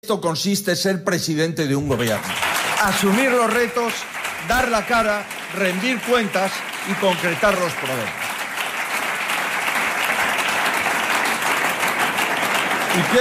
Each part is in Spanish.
Esto consiste en ser presidente de un gobierno. Asumir los retos, dar la cara, rendir cuentas y concretar los problemas. Y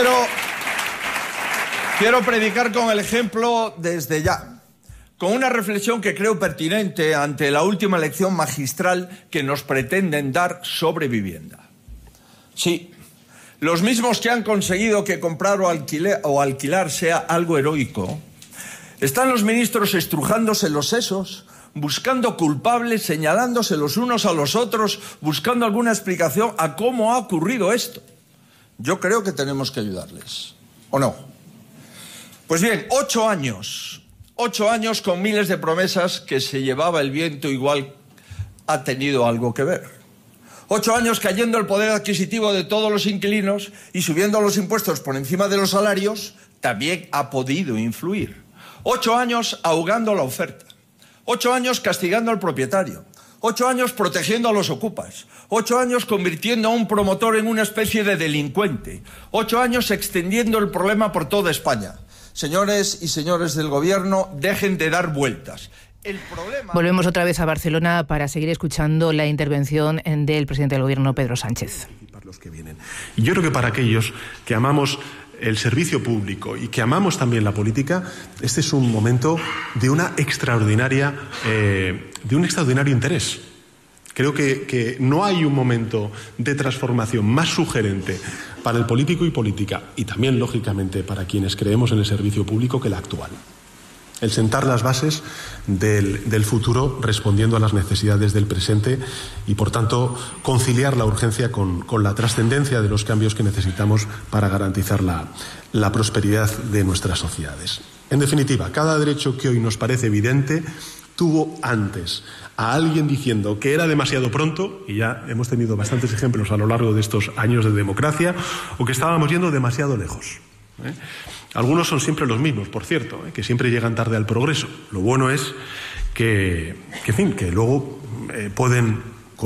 quiero predicar con el ejemplo desde ya, con una reflexión que creo pertinente ante la última lección magistral que nos pretenden dar sobre vivienda. Sí, los mismos que han conseguido que comprar o alquilar sea algo heroico, están los ministros estrujándose los sesos, buscando culpables, señalándose los unos a los otros, buscando alguna explicación a cómo ha ocurrido esto. Yo creo que tenemos que ayudarles, ¿o no? Pues bien, 8 años con miles de promesas que se llevaba el viento, igual ha tenido algo que ver. 8 años cayendo el poder adquisitivo de todos los inquilinos y subiendo los impuestos por encima de los salarios, también ha podido influir. 8 años ahogando la oferta. 8 años castigando al propietario. 8 años protegiendo a los ocupas. 8 años convirtiendo a un promotor en una especie de delincuente. 8 años extendiendo el problema por toda España. Señores y señores del Gobierno, dejen de dar vueltas. Volvemos otra vez a Barcelona para seguir escuchando la intervención del presidente del Gobierno, Pedro Sánchez. Y yo creo que para aquellos que amamos el servicio público y que amamos también la política, este es un momento de un extraordinario interés. Creo que no hay un momento de transformación más sugerente para el político y política, y también, lógicamente, para quienes creemos en el servicio público, que la actual. El sentar las bases del futuro respondiendo a las necesidades del presente y, por tanto, conciliar la urgencia con la trascendencia de los cambios que necesitamos para garantizar la prosperidad de nuestras sociedades. En definitiva, cada derecho que hoy nos parece evidente tuvo antes a alguien diciendo que era demasiado pronto, y ya hemos tenido bastantes ejemplos a lo largo de estos años de democracia, o que estábamos yendo demasiado lejos. Algunos son siempre los mismos, por cierto, que siempre llegan tarde al progreso. Lo bueno es que luego pueden,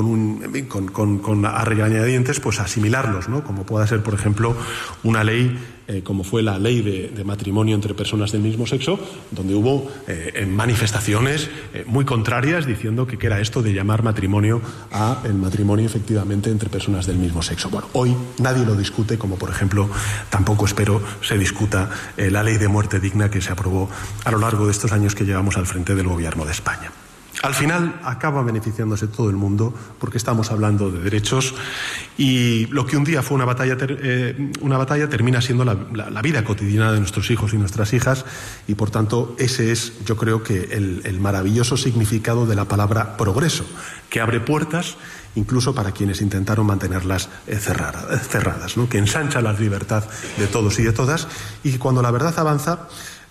con a regañadientes, pues asimilarlos, ¿no? Como pueda ser, por ejemplo, una ley como fue la ley de matrimonio entre personas del mismo sexo, donde hubo manifestaciones muy contrarias diciendo que era esto de llamar matrimonio a el matrimonio efectivamente entre personas del mismo sexo. Bueno, hoy nadie lo discute, como por ejemplo tampoco espero se discuta la ley de muerte digna que se aprobó a lo largo de estos años que llevamos al frente del Gobierno de España. Al final acaba beneficiándose todo el mundo porque estamos hablando de derechos y lo que un día fue una batalla termina siendo la vida cotidiana de nuestros hijos y nuestras hijas y, por tanto, ese es, yo creo que el maravilloso significado de la palabra progreso, que abre puertas incluso para quienes intentaron mantenerlas cerradas, ¿no? Que ensancha la libertad de todos y de todas y cuando la verdad avanza,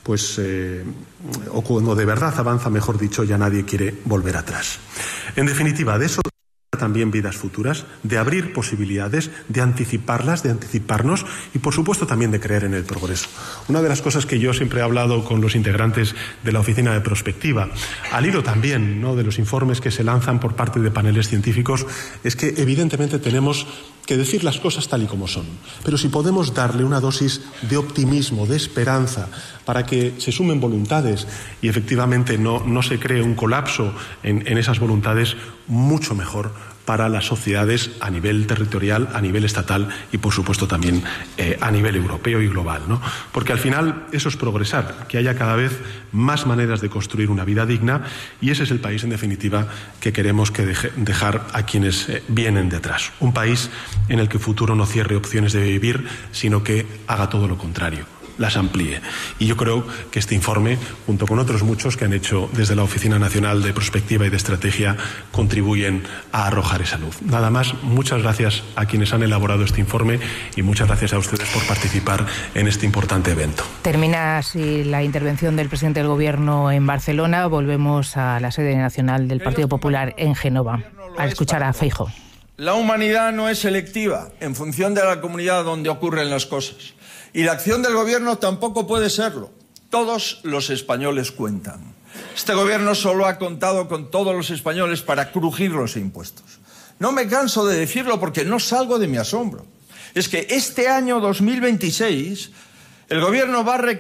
o cuando de verdad avanza, mejor dicho, ya nadie quiere volver atrás. En definitiva, de eso también vidas futuras, de abrir posibilidades, de anticiparlas, de anticiparnos y, por supuesto, también de creer en el progreso. Una de las cosas que yo siempre he hablado con los integrantes de la Oficina de Prospectiva, al hilo también, ¿no?, de los informes que se lanzan por parte de paneles científicos, es que evidentemente tenemos que decir las cosas tal y como son. Pero si podemos darle una dosis de optimismo, de esperanza, para que se sumen voluntades y efectivamente no se cree un colapso en esas voluntades, mucho mejor para las sociedades a nivel territorial, a nivel estatal y, por supuesto, también a nivel europeo y global, ¿no? Porque al final eso es progresar, que haya cada vez más maneras de construir una vida digna y ese es el país, en definitiva, que queremos dejar a quienes vienen detrás. Un país en el que el futuro no cierre opciones de vivir, sino que haga todo lo contrario, las amplíe. Y yo creo que este informe, junto con otros muchos que han hecho desde la Oficina Nacional de Prospectiva y de Estrategia, contribuyen a arrojar esa luz. Nada más, muchas gracias a quienes han elaborado este informe y muchas gracias a ustedes por participar en este importante evento. Termina así la intervención del presidente del Gobierno en Barcelona. Volvemos a la sede nacional del Partido Popular en Génova a escuchar a Feijóo. La humanidad no es selectiva en función de la comunidad donde ocurren las cosas. Y la acción del Gobierno tampoco puede serlo. Todos los españoles cuentan. Este Gobierno solo ha contado con todos los españoles para crujir los impuestos. No me canso de decirlo porque no salgo de mi asombro. Es que este año 2026 el Gobierno va a